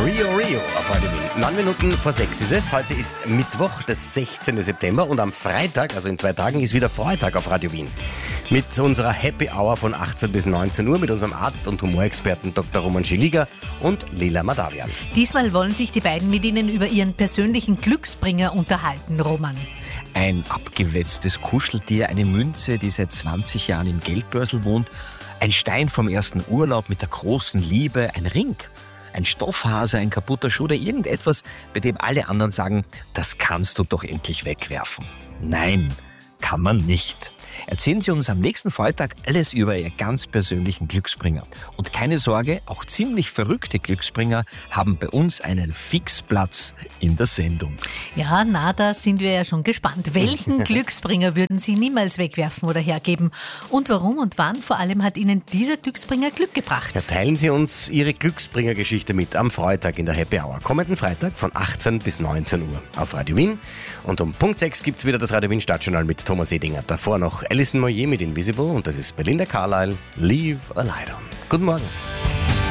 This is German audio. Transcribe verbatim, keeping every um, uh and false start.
Rio Rio auf Radio Wien. Neun Minuten vor sechs ist es. Heute ist Mittwoch, der sechzehnten September und am Freitag, also in zwei Tagen, ist wieder Freitag auf Radio Wien. Mit unserer Happy Hour von achtzehn bis neunzehn Uhr mit unserem Arzt und Humorexperten Doktor Roman Schiliga und Leila Madavian. Diesmal wollen sich die beiden mit Ihnen über Ihren persönlichen Glücksbringer unterhalten, Roman. Ein abgewetztes Kuscheltier, eine Münze, die seit zwanzig Jahren im Geldbörsel wohnt, ein Stein vom ersten Urlaub mit der großen Liebe, ein Ring, ein Stoffhase, ein kaputter Schuh oder irgendetwas, bei dem alle anderen sagen, das kannst du doch endlich wegwerfen. Nein, kann man nicht. Erzählen Sie uns am nächsten Freitag alles über Ihr ganz persönlichen Glücksbringer. Und keine Sorge, auch ziemlich verrückte Glücksbringer haben bei uns einen Fixplatz in der Sendung. Ja, na, da sind wir ja schon gespannt. Welchen Glücksbringer würden Sie niemals wegwerfen oder hergeben? Und warum und wann vor allem hat Ihnen dieser Glücksbringer Glück gebracht? Ja, teilen Sie uns Ihre Glücksbringer-Geschichte mit am Freitag in der Happy Hour. Kommenden Freitag von achtzehn bis neunzehn Uhr auf Radio Wien. Und um Punkt sechs gibt es wieder das Radio Wien Stadtjournal mit Thomas Edinger. Davor noch Alison Moyet mit Invisible und das ist Belinda Carlisle, Leave a Light On. Guten Morgen.